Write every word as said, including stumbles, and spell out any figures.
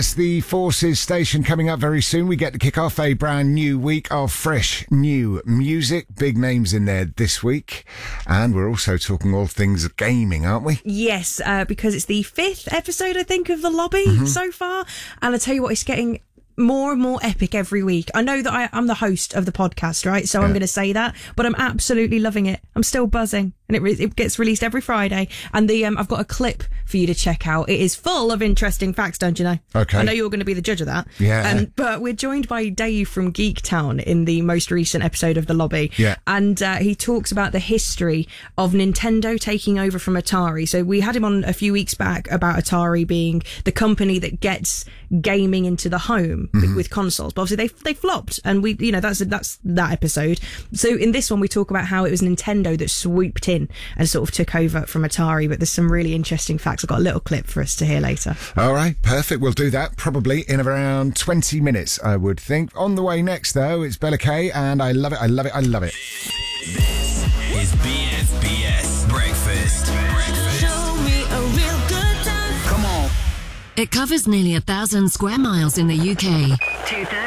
It's the Forces station coming up very soon. We get to kick off a brand new week of fresh new music. Big names in there this week. And we're also talking all things gaming, aren't we? Yes, uh, because it's the fifth episode, I think, of The Lobby mm-hmm. so far. And I tell you what, it's getting more and more epic every week. I know that I, I'm the host of the podcast, right? So yeah. I'm going to say that, but I'm absolutely loving it. I'm still buzzing, and it, re- it gets released every Friday. And the um, I've got a clip for you to check out. It is full of interesting facts, don't you know? Okay. I know you're going to be the judge of that. Yeah. Um, but we're joined by Dave from Geek Town in the most recent episode of The Lobby. Yeah. And uh, he talks about the history of Nintendo taking over from Atari. So we had him on a few weeks back about Atari being the company that gets gaming into the home mm-hmm. with, with consoles. But obviously they they flopped, and we you know that's that's that episode. So in this one we talk about how it was Nintendo that swooped in and sort of took over from Atari. But there's some really interesting facts. I've got a little clip for us to hear later. All right, perfect. We'll do that probably in around twenty minutes, I would think. On the way next, though, it's Bella Kay, and I love it, I love it, I love it. This is B F B S Breakfast. Breakfast. Show me a real good time. Come on. It covers nearly a thousand square miles in the U K. two thirty